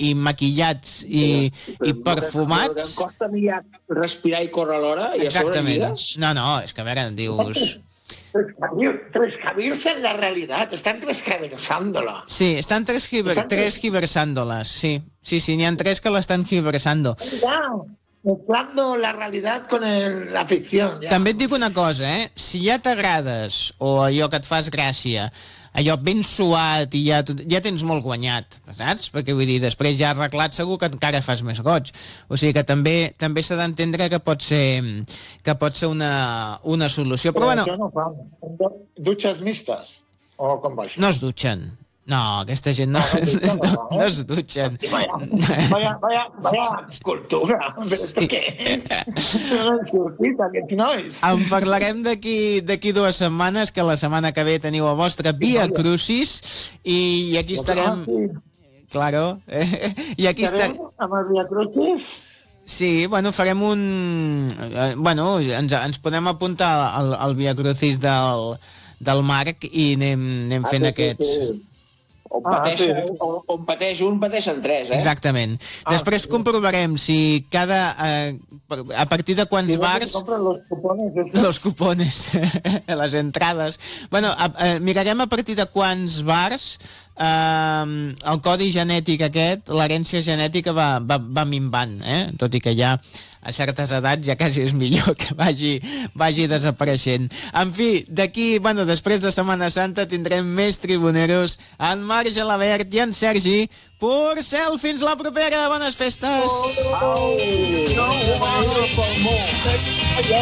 i maquillats i perfumats... Em costa a mi ja respirar i córrer alhora i a sobre lligues. No, és que a veure, dius... Trescavirse en la realidad, están trescaversándola. Sí, están tresgiversándolas, sí. Sí, n'hi ha 3 que l'estan giversando. Mezclando la realidad con la ficción. Ja. També et dic una cosa, si ja t'agrades o allò que et fas gràcia, allò ben suat i ja tens molt guanyat, saps? Perquè vull dir, després ja arreglat segur que encara fas més goig. O sigui que també s'ha d'entendre que pot ser una solució. Però bueno... No fan. Dutxes mistes? O com va això? No es dutxen. No, aquesta gent no es dutxen. Vaya cultura. Per què? No han sortit aquests nois. En parlarem d'aquí 2 setmanes, que la setmana que ve teniu el vostre Via Crucis i aquí estarem... Claro. I aquí estarem... Amb el Via Crucis? Sí, bueno, farem un... Bueno, ens podem apuntar al Via Crucis del Marc i anem fent aquests... Sí. On pateix un, pateixen 3, Exactament. Després comprovarem si a partir de quants bars... Los cupones, les entrades. Bueno, mirarem a partir de quants bars el codi genètic aquest, l'herència genètica va minvant, tot i que ja a certes edats ja quasi és millor que vagi desapareixent. En fi, després de Setmana Santa tindrem més tribuneros, en Marc Gelabert i en Sergi Porcel. Fins la propera, bones festes!